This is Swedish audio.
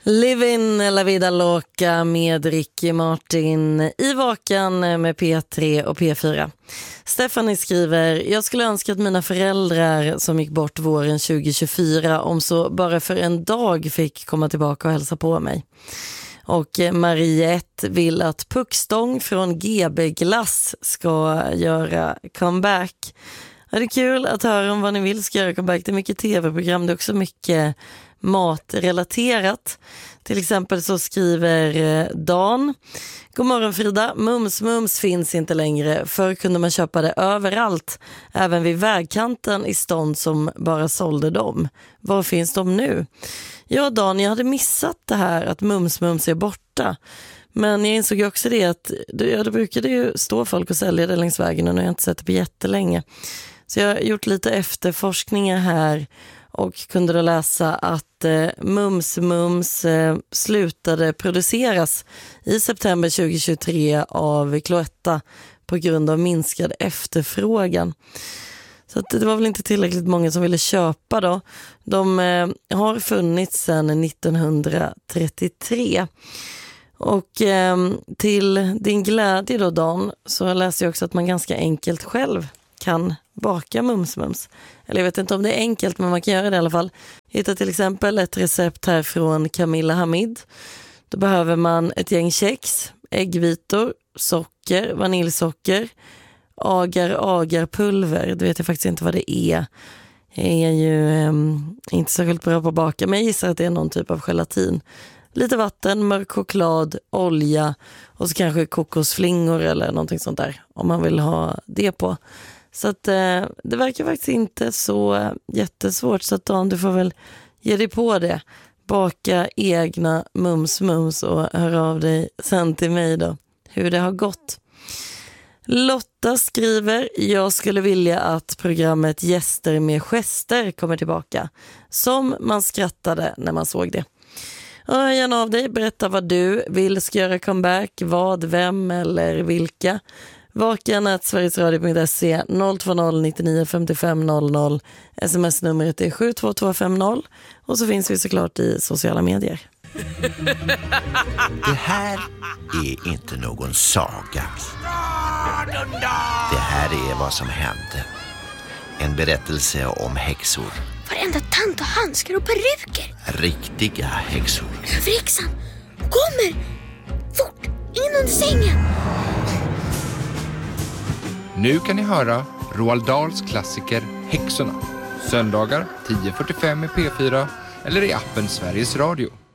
Livin La Vida Loca med Ricky Martin i Vakan med P3 och P4. Stephanie skriver: jag skulle önska att mina föräldrar som gick bort våren 2024 om så bara för en dag fick komma tillbaka och hälsa på mig. Och Mariette vill att Puckstång från GB Glass ska göra comeback. Ja, det är kul att höra om vad ni vill ska göra comeback. Det är mycket tv-program, det är också mycket matrelaterat. Till exempel så skriver Dan: god morgon Frida, Mums finns inte längre. Förr kunde man köpa det överallt, även vid vägkanten i stånd som bara sålde dem. Var finns de nu? Ja Dan, jag hade missat det här att Mums är borta. Men jag insåg ju också det att det brukade ju stå folk och sälja det längs vägen och nu har jag inte sett det på jättelänge. Så jag har gjort lite efterforskningar här och kunde då läsa att Mums slutade produceras i september 2023 av Cloetta på grund av minskad efterfrågan. Så att det var väl inte tillräckligt många som ville köpa då. De har funnits sedan 1933. Och till din glädje då Dan, så läser jag också att man ganska enkelt själv kan baka Mums. Eller jag vet inte om det är enkelt, men man kan göra det i alla fall. Hitta till exempel ett recept här från Camilla Hamid. Då behöver man ett gäng kex, äggvitor, socker, vaniljsocker, agarpulver. Det vet jag faktiskt inte vad det är. Jag är ju inte särskilt bra på att baka, men jag gissar att det är någon typ av gelatin. Lite vatten, mörk choklad, olja och så kanske kokosflingor eller någonting sånt där om man vill ha det på. Så att det verkar faktiskt inte så jättesvårt, så att Dan, du får väl ge dig på det. Baka egna mums och höra av dig sen till mig då hur det har gått. Lotta skriver: jag skulle vilja att programmet Gäster med gester kommer tillbaka. Som man skrattade när man såg det. Hör gärna av dig, berätta vad du vill ska göra comeback, vad, vem eller vilka. Vakan@sverigesradio.se 020 99 55 00. SMS-numret är 72250 och så finns vi såklart i sociala medier. Det här är inte någon saga. Det här är vad som hände. En berättelse om häxor. Varenda tant och handskar och peruker. Riktiga häxor. Överhäxan kommer! Fort, in under sängen! Nu kan ni höra Roald Dahls klassiker Häxorna. Söndagar 10:45 i P4 eller i appen Sveriges Radio.